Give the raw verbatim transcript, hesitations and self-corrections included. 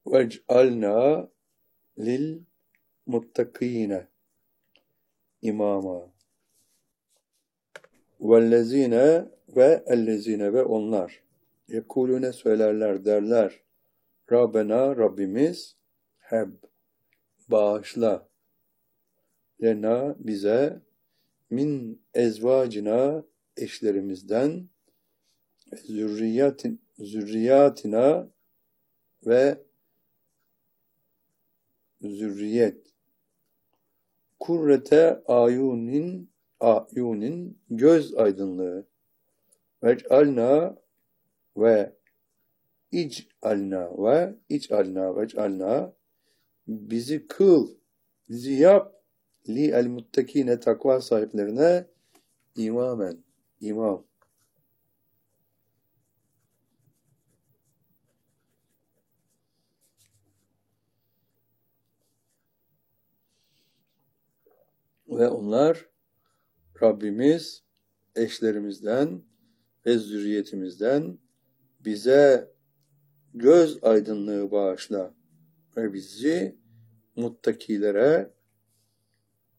vec'alna lil muttakine imama. Vellezine ve ellezine ve onlar. Yekulune söylerler, derler. Rabbena, Rabbimiz, heb, bağışla. Lena, bize, min ezvacina, eşlerimizden, zürriyatin, zürriyatina ve zürriyet. Kurrete ayunin, ayunin, göz aydınlığı. Vec'alna ve ic'alna ve ic'alna vec'alna, bizi kıl, bizi yap, li el muttakine, takva sahiplerine, imamen, imam. Ve onlar Rabbimiz eşlerimizden ve zürriyetimizden bize göz aydınlığı bağışla ve bizi muttakilere,